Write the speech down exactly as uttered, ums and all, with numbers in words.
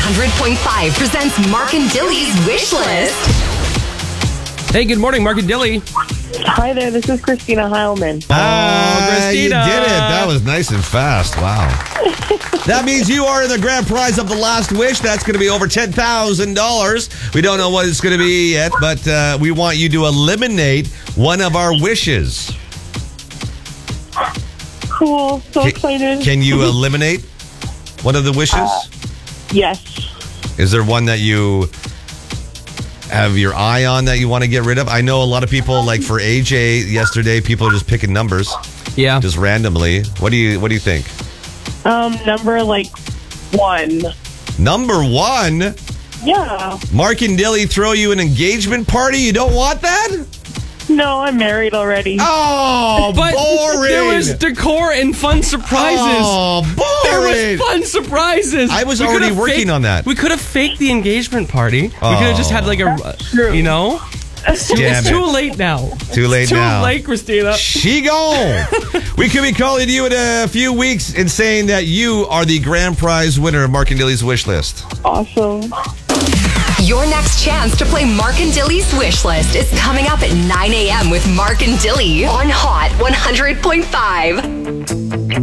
hundred point five presents Mark and Dilly's Wish List. Hey, good morning, Mark and Dilly. Hi there, this is Christina Heilman. Oh, Christina. You did it. That was nice and fast. Wow. That means you are in the grand prize of the last wish. That's going to be over ten thousand dollars. We don't know what it's going to be yet, but uh, we want you to eliminate one of our wishes. Cool, so Can, excited. can you eliminate one of the wishes? Uh, yes. Is there one that you have your eye on that you want to get rid of? I know a lot of people, like for A J yesterday, people are just picking numbers. Yeah. Just randomly. What do you What do you think? Um, number like one. Number one? Yeah. Mark and Dilly throw you an engagement party? You don't want that? No, I'm married already. Oh, But boring. there was decor and fun surprises. Oh, There boring. was fun surprises. I was We already could've working faked- on that. We could have faked the engagement party. We could Oh. have just had like a, true. you know? It's too, Damn it's it. too late now. Too late it's too now. late, Christina. She gone. We could be calling you in a few weeks and saying that you are the grand prize winner of Mark and Dilly's wish list. Awesome. Your next chance to play Mark and Dilly's Wish List is coming up at nine a.m. with Mark and Dilly on Hot one hundred point five.